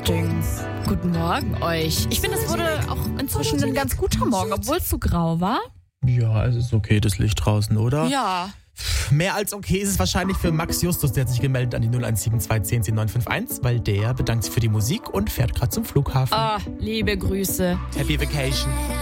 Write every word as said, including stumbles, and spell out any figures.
Allerdings. Guten Morgen euch. Ich finde, es wurde auch inzwischen ein ganz guter Morgen, obwohl es so grau war. Ja, es ist okay, das Licht draußen, oder? Ja. Mehr als okay ist es wahrscheinlich für Max Justus, der hat sich gemeldet an die null eins sieben zwei eins null zehn neun fünf eins, weil der bedankt sich für die Musik und fährt gerade zum Flughafen. Ah, liebe Grüße. Happy Vacation.